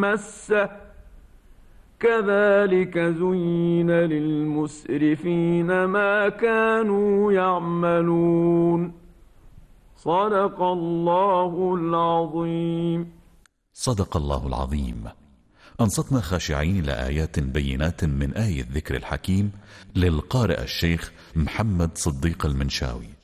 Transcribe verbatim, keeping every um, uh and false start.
مسه كذلك زين للمسرفين ما كانوا يعملون. صدق الله العظيم. صدق الله العظيم. أنصتنا خاشعين لآيات بينات من آية الذكر الحكيم للقارئ الشيخ محمد صديق المنشاوي.